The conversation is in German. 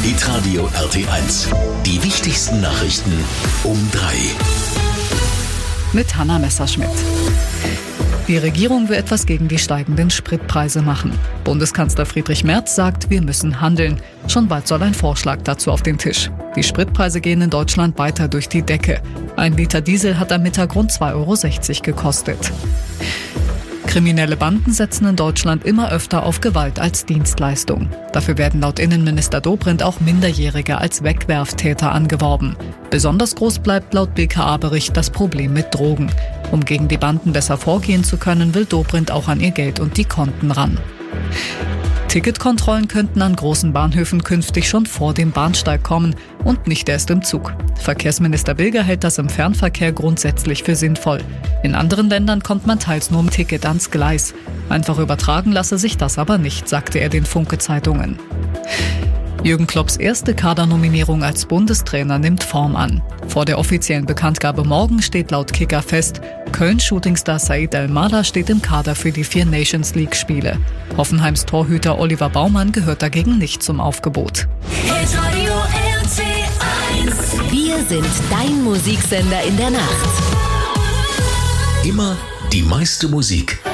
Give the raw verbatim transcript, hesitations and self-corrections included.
Hitradio R T eins. Die wichtigsten Nachrichten um drei. Mit Hanna Messerschmidt. Die Regierung will etwas gegen die steigenden Spritpreise machen. Bundeskanzler Friedrich Merz sagt, wir müssen handeln. Schon bald soll ein Vorschlag dazu auf den Tisch. Die Spritpreise gehen in Deutschland weiter durch die Decke. Ein Liter Diesel hat am Mittag rund zwei Euro sechzig gekostet. Kriminelle Banden setzen in Deutschland immer öfter auf Gewalt als Dienstleistung. Dafür werden laut Innenminister Dobrindt auch Minderjährige als Wegwerftäter angeworben. Besonders groß bleibt laut B K A-Bericht das Problem mit Drogen. Um gegen die Banden besser vorgehen zu können, will Dobrindt auch an ihr Geld und die Konten ran. Ticketkontrollen könnten an großen Bahnhöfen künftig schon vor dem Bahnsteig kommen und nicht erst im Zug. Verkehrsminister Bilger hält das im Fernverkehr grundsätzlich für sinnvoll. In anderen Ländern kommt man teils nur im Ticket ans Gleis. Einfach übertragen lasse sich das aber nicht, sagte er den Funke-Zeitungen. Jürgen Klopps erste Kadernominierung als Bundestrainer nimmt Form an. Vor der offiziellen Bekanntgabe morgen steht laut Kicker fest, Köln-Shootingstar Said El-Mala steht im Kader für die vier Nations League-Spiele. Hoffenheims Torhüter Oliver Baumann gehört dagegen nicht zum Aufgebot. Hitradio R T eins. Wir sind dein Musiksender in der Nacht. Immer die meiste Musik